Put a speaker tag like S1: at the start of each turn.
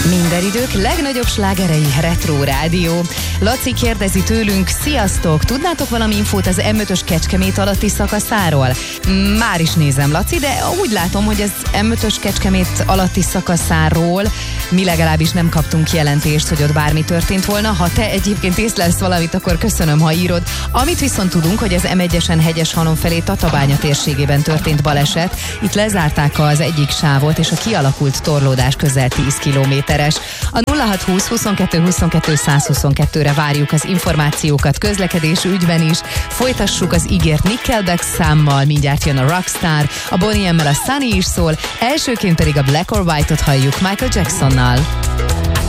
S1: Minden idők legnagyobb slágerei Retro Rádió. Laci kérdezi tőlünk, sziasztok, tudnátok valami infót az M5-ös Kecskemét alatti szakaszáról? Már is nézem, Laci, de úgy látom, hogy az M5-ös Kecskemét alatti szakaszáról mi legalábbis nem kaptunk jelentést, hogy ott bármi történt volna. Ha te egyébként észlelsz valamit, akkor köszönöm, ha írod. Amit viszont tudunk, hogy az M1-esen Hegyeshalom felé Tatabánya térségében történt baleset. Itt lezárták az egyik sávot, és a kialakult torlódás közel 10 kilométeres. A 0620 22 22 122-re várjuk az információkat közlekedés ügyben is. Folytassuk az ígért Nickelback számmal, mindjárt jön a Rockstar, a Boney M-mel a Sunny is szól, elsőként pedig a Black or White-ot halljuk Michael Jacksonnal.